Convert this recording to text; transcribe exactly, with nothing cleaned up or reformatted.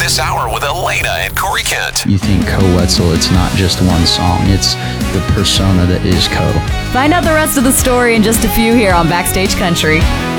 this hour with Elena and Corey Kent. You think Koe Wetzel, it's not just one song, it's the persona that is Koe. Find out the rest of the story in just a few here on Backstage Country.